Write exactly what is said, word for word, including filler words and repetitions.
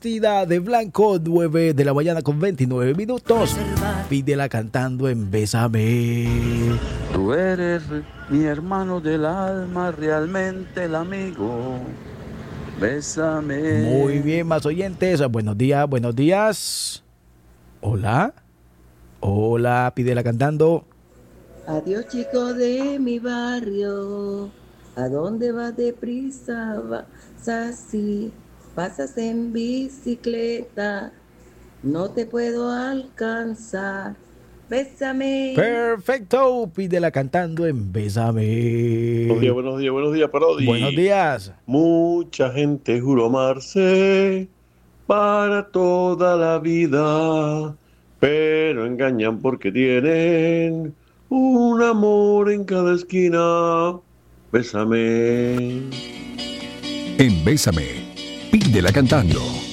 Vestida de blanco, nueve de la mañana con veintinueve minutos. Pídela cantando en Bésame. Tú eres mi hermano del alma, realmente el amigo. Bésame. Muy bien, más oyentes. Buenos días, buenos días. Hola. Hola, pídela cantando. Adiós, chico de mi barrio. ¿A dónde vas deprisa? Vas así. Pasas en bicicleta. No te puedo alcanzar. Bésame. Perfecto, pídela cantando en Bésame. Buenos días, buenos días, buenos días, Parodi. Buenos días. Mucha gente juró amarse para toda la vida, pero engañan porque tienen un amor en cada esquina. Bésame. En Bésame, pídela cantando.